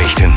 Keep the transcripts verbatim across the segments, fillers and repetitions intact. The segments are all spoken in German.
Nachrichten.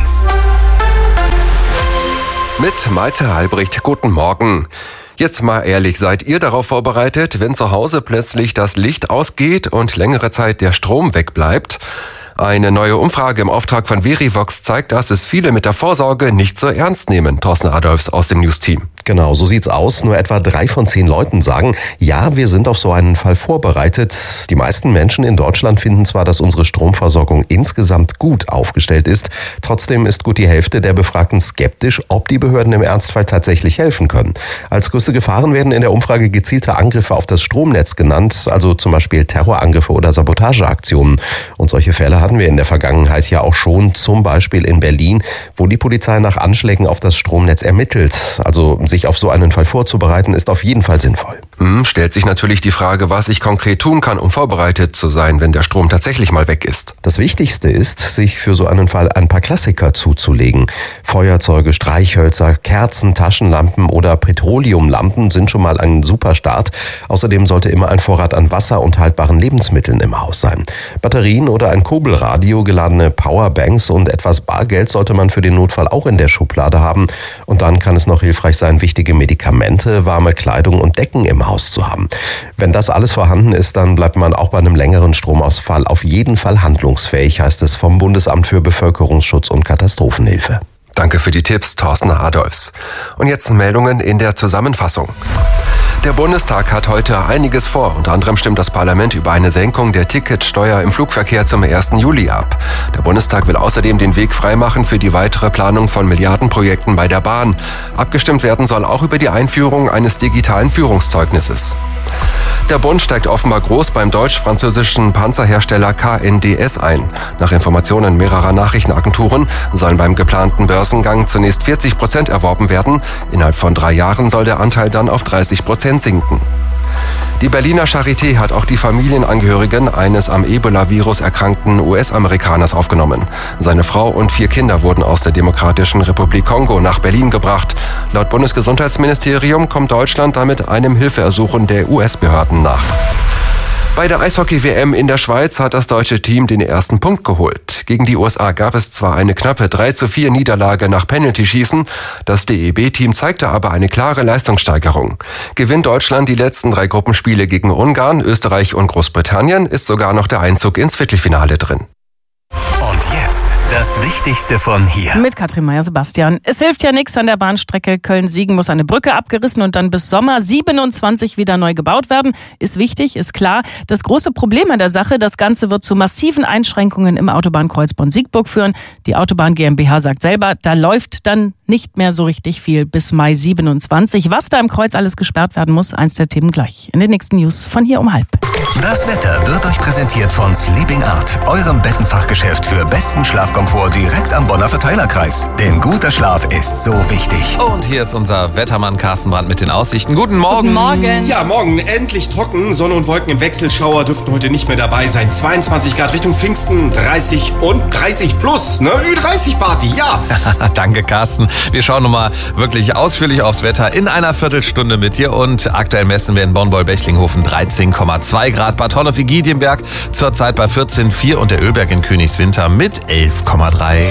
Mit Malte Albrecht, guten Morgen. Jetzt mal ehrlich, seid ihr darauf vorbereitet, wenn zu Hause plötzlich das Licht ausgeht und längere Zeit der Strom wegbleibt? Eine neue Umfrage im Auftrag von Verivox zeigt, dass es viele mit der Vorsorge nicht so ernst nehmen. Thorsten Adolfs aus dem News-Team. Genau, so sieht's aus. Nur etwa drei von zehn Leuten sagen, ja, wir sind auf so einen Fall vorbereitet. Die meisten Menschen in Deutschland finden zwar, dass unsere Stromversorgung insgesamt gut aufgestellt ist. Trotzdem ist gut die Hälfte der Befragten skeptisch, ob die Behörden im Ernstfall tatsächlich helfen können. Als größte Gefahren werden in der Umfrage gezielte Angriffe auf das Stromnetz genannt, also zum Beispiel Terrorangriffe oder Sabotageaktionen. Und solche Fälle hatten wir in der Vergangenheit ja auch schon, zum Beispiel in Berlin, wo die Polizei nach Anschlägen auf das Stromnetz ermittelt. Also sich auf so einen Fall vorzubereiten, ist auf jeden Fall sinnvoll. Hm, stellt sich natürlich die Frage, was ich konkret tun kann, um vorbereitet zu sein, wenn der Strom tatsächlich mal weg ist. Das Wichtigste ist, sich für so einen Fall ein paar Klassiker zuzulegen. Feuerzeuge, Streichhölzer, Kerzen, Taschenlampen oder Petroleumlampen sind schon mal ein super Start. Außerdem sollte immer ein Vorrat an Wasser und haltbaren Lebensmitteln im Haus sein. Batterien oder ein Kurbelradio, geladene Powerbanks und etwas Bargeld sollte man für den Notfall auch in der Schublade haben. Und dann kann es noch hilfreich sein, wichtige Medikamente, warme Kleidung und Decken im Haus zu haben. Wenn das alles vorhanden ist, dann bleibt man auch bei einem längeren Stromausfall auf jeden Fall handlungsfähig, heißt es vom Bundesamt für Bevölkerungsschutz und Katastrophenhilfe. Danke für die Tipps, Thorsten Adolfs. Und jetzt Meldungen in der Zusammenfassung. Der Bundestag hat heute einiges vor. Unter anderem stimmt das Parlament über eine Senkung der Ticketsteuer im Flugverkehr zum ersten Juli ab. Der Bundestag will außerdem den Weg freimachen für die weitere Planung von Milliardenprojekten bei der Bahn. Abgestimmt werden soll auch über die Einführung eines digitalen Führungszeugnisses. Der Bund steigt offenbar groß beim deutsch-französischen Panzerhersteller K N D S ein. Nach Informationen mehrerer Nachrichtenagenturen sollen beim geplanten Börsengang zunächst vierzig Prozent erworben werden. Innerhalb von drei Jahren soll der Anteil dann auf dreißig Prozent sinken. Die Berliner Charité hat auch die Familienangehörigen eines am Ebola-Virus erkrankten U S-Amerikaners aufgenommen. Seine Frau und vier Kinder wurden aus der Demokratischen Republik Kongo nach Berlin gebracht. Laut Bundesgesundheitsministerium kommt Deutschland damit einem Hilfeersuchen der U S-Behörden nach. Bei der Eishockey-W M in der Schweiz hat das deutsche Team den ersten Punkt geholt. Gegen die U S A gab es zwar eine knappe drei zu vier Niederlage nach Penaltyschießen, das D E B-Team zeigte aber eine klare Leistungssteigerung. Gewinnt Deutschland die letzten drei Gruppenspiele gegen Ungarn, Österreich und Großbritannien, ist sogar noch der Einzug ins Viertelfinale drin. Und jetzt das Wichtigste von hier. Mit Katrin Meyer-Sebastian. Es hilft ja nichts an der Bahnstrecke Köln-Siegen, muss eine Brücke abgerissen und dann bis Sommer siebenundzwanzig wieder neu gebaut werden. Ist wichtig, ist klar. Das große Problem an der Sache, das Ganze wird zu massiven Einschränkungen im Autobahnkreuz Bonn-Siegburg führen. Die Autobahn GmbH sagt selber, da läuft dann nicht mehr so richtig viel bis Mai siebenundzwanzig. Was da im Kreuz alles gesperrt werden muss, eins der Themen gleich. In den nächsten News von hier um halb. Das Wetter wird euch präsentiert von Sleeping Art, eurem Bettenfachgeschäft für besten Schlafkomfort direkt am Bonner Verteilerkreis. Denn guter Schlaf ist so wichtig. Und hier ist unser Wettermann Carsten Brandt mit den Aussichten. Guten Morgen. Guten Morgen. Ja, morgen endlich trocken. Sonne und Wolken im Wechselschauer dürften heute nicht mehr dabei sein. zweiundzwanzig Grad Richtung Pfingsten, dreißig und dreißig plus. Ne? Ü dreißig Party, ja. Danke, Carsten. Wir schauen nochmal wirklich ausführlich aufs Wetter in einer Viertelstunde mit dir. Und aktuell messen wir in Bonn-Boll-Bechlinghofen dreizehn Komma zwei Grad. Bad Honnef-Igidienberg zurzeit bei vierzehn Komma vier und der Ölberg in Königswinter mit elf Komma drei.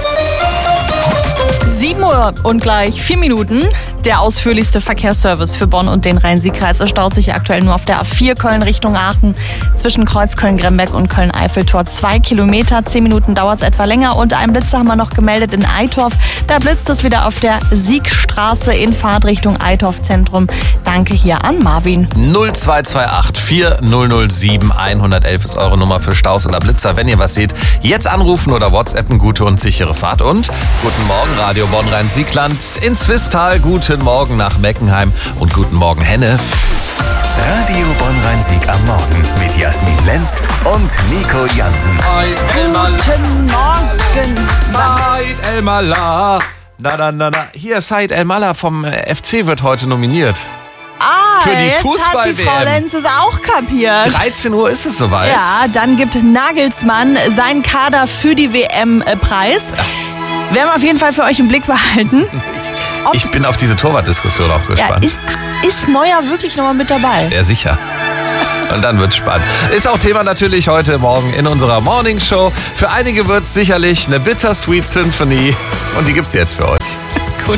sieben Uhr und gleich vier Minuten. Der ausführlichste Verkehrsservice für Bonn und den Rhein-Sieg-Kreis erstaut sich aktuell nur auf der A vier Köln Richtung Aachen. Zwischen Kreuz Köln-Grembeck und Köln-Eiffeltor zwei Kilometer. Zehn Minuten dauert es etwa länger. Und einen Blitzer haben wir noch gemeldet in Eitorf. Da blitzt es wieder auf der Siegstraße in Fahrtrichtung Eitorf Zentrum. Danke hier an Marvin. null zwei zwei acht vier null null sieben eins eins eins ist eure Nummer für Staus oder Blitzer. Wenn ihr was seht, jetzt anrufen oder WhatsAppen. Gute und sichere Fahrt. Und guten Morgen, Radio Bonn Rhein-Siegland. In Swisttal, guten Morgen nach Meckenheim und guten Morgen Hennef. Radio Bonn Rhein-Sieg am Morgen mit Jasmin Lenz und Nico Jansen. Guten Morgen. Said El-Mallah. Na, na, na, na. Hier, Said El-Mallah vom F C wird heute nominiert. Ah, Für die jetzt hat die Fußball-W M. Frau Lenz es auch kapiert. dreizehn Uhr ist es soweit. Ja, dann gibt Nagelsmann seinen Kader für die W M preis. Ja. Werden wir auf jeden Fall für euch im Blick behalten. Ob ich bin auf diese Torwartdiskussion auch gespannt. Ja, ist, ist Neuer wirklich nochmal mit dabei? Ja, sicher. Und dann wird's spannend. Ist auch Thema natürlich heute Morgen in unserer Morning Show. Für einige wird's sicherlich eine Bittersweet Symphony. Und die gibt's jetzt für euch.